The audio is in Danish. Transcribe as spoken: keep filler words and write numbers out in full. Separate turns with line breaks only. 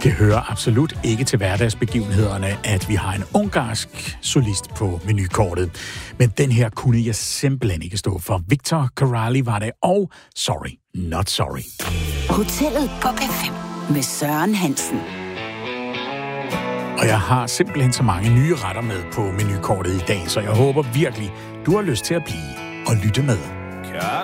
Det hører absolut ikke til hverdagsbegivenhederne, at vi har en ungarsk solist på menukortet. Men den her kunne jeg simpelthen ikke stå for. Victor Karaly var det, og Sorry, Not Sorry.
Hotellet på P fem med Søren Hansen.
Og jeg har simpelthen så mange nye retter med på menukortet i dag, så jeg håber virkelig, du har lyst til at blive og lytte med.